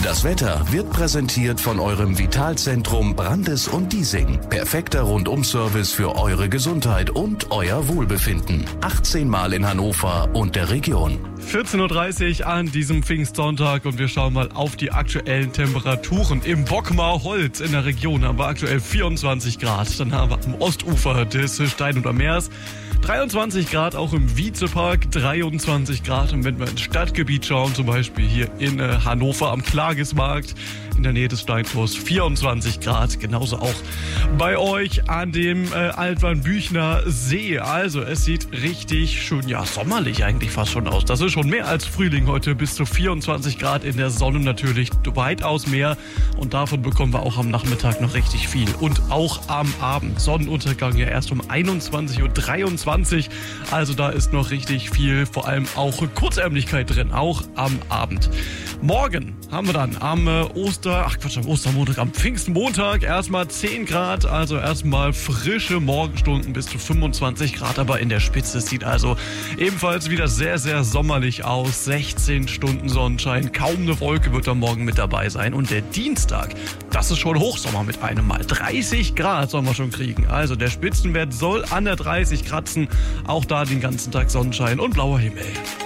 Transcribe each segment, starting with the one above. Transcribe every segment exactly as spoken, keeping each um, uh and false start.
Das Wetter wird präsentiert von eurem Vitalzentrum Brandes und Diesing. Perfekter Rundum-Service für eure Gesundheit und euer Wohlbefinden. achtzehn Mal in Hannover und der Region. vierzehn Uhr dreißig an diesem Pfingstsonntag und wir schauen mal auf die aktuellen Temperaturen. Im Bockmar-Holz in der Region haben wir aktuell vierundzwanzig Grad. Dann haben wir am Ostufer des Steinhuder Meers dreiundzwanzig Grad, auch im Wiezepark dreiundzwanzig Grad. Und wenn wir ins Stadtgebiet schauen, zum Beispiel hier in äh, Hannover am Klagesmarkt in der Nähe des Steintors, vierundzwanzig Grad. Genauso auch bei euch an dem äh, Altwarnbüchner See. Also es sieht richtig schön, ja sommerlich eigentlich fast schon aus. Das ist schon mehr als Frühling heute, bis zu vierundzwanzig Grad in der Sonne natürlich, weitaus mehr. Und davon bekommen wir auch am Nachmittag noch richtig viel. Und auch am Abend. Sonnenuntergang ja erst um einundzwanzig Uhr dreiundzwanzig. Also da ist noch richtig viel, vor allem auch Kurzärmlichkeit drin, auch am Abend. Morgen haben wir dann am äh, Oster, ach Quatsch, am Ostermontag, am Pfingstmontag erstmal zehn Grad, also erstmal frische Morgenstunden bis zu fünfundzwanzig Grad, aber in der Spitze sieht also ebenfalls wieder sehr, sehr sommerlich aus. sechzehn Stunden Sonnenschein, kaum eine Wolke wird am Morgen mit dabei sein. Und der Dienstag, das ist schon Hochsommer mit einem Mal. dreißig Grad sollen wir schon kriegen. Also der Spitzenwert soll an der dreißig kratzen. Auch da den ganzen Tag Sonnenschein und blauer Himmel.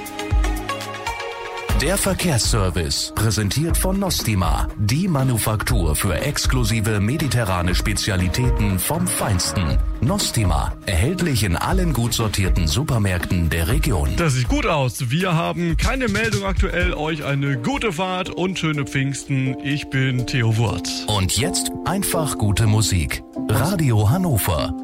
Der Verkehrsservice, präsentiert von Nostima, die Manufaktur für exklusive mediterrane Spezialitäten vom Feinsten. Nostima, erhältlich in allen gut sortierten Supermärkten der Region. Das sieht gut aus. Wir haben keine Meldung aktuell. Euch eine gute Fahrt und schöne Pfingsten. Ich bin Theo Wurth. Und jetzt einfach gute Musik. Radio Hannover.